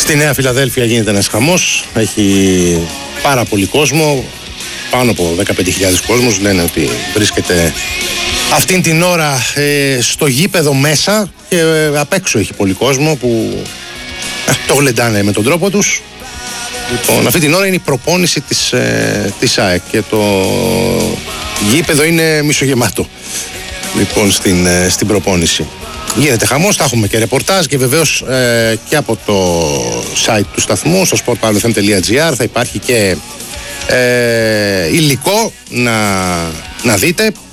Στη Νέα Φιλαδέλφια γίνεται ένας χαμός, έχει πάρα πολύ κόσμο, πάνω από 15.000 κόσμος. Λένε ότι βρίσκεται αυτήν την ώρα στο γήπεδο μέσα και απ' έξω έχει πολύ κόσμο που το γλεντάνε με τον τρόπο τους. Λοιπόν, αυτή την ώρα είναι η προπόνηση της ΑΕΚ και το γήπεδο είναι μισογεμάτο, λοιπόν, στην προπόνηση. Γίνεται χαμός, θα έχουμε και ρεπορτάζ και βεβαίως και από το site του σταθμού, στο sportpavlofm.gr θα υπάρχει και υλικό να δείτε